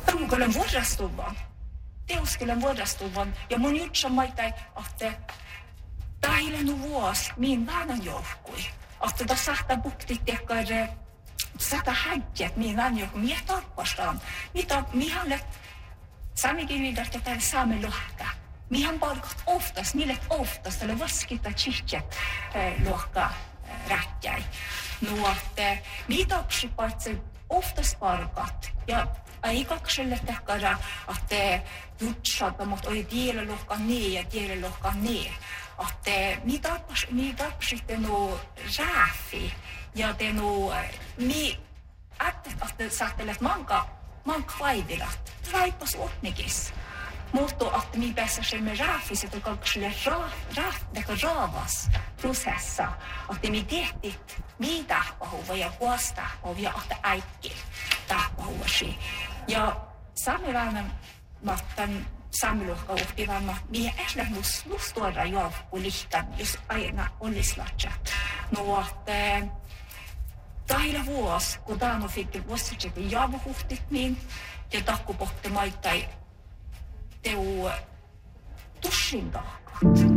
Ruukelen vuodastuvan. Teuskelen vuodastuvan. Ja mun jutsa maita, että tähilenu vuosi, mihin vähän joukkui. Että tässä sahtaa bukti tekkare, sata hägget, mihin vähän joukkui. Mihin tarpastaan. Mihin let, samikin viidasta täällä saamen lohka. Mihin palkat oftas, millet oftas, eller vaskita tjitjet lohka rätjäi. No, että mitä opsipaitse oftast palkat. Ja aikakselle tekkara, että jutsat, mutta oli dielelohkan niin ja dielelohkan niin. Että mitä opsitte no rääfi ja te no, että saattelet manka vaivilat. Raipas otnikis. Mutta että mi päässä me rääfiset ja kaksille raavas prosessa. Että mi tehtit mi tahpahuva ja kuas tahpahuva ja että äikki tahpahuvasi. Ja saamelainen mattan saamiluokka oppivan mi ehkä nus tuoda joukku lihtan, jos aina olisi latsat. No, että tahilla vuosi, kun Dano fikki vuosittain jaavuhuhtit niin, ja takkupohti maittai teu tussin tahkat.